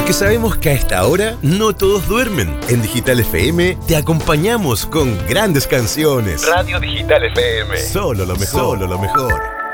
Porque sabemos que a esta hora no todos duermen. En Digital FM te acompañamos con grandes canciones. Radio Digital FM. Solo lo mejor. Solo lo mejor.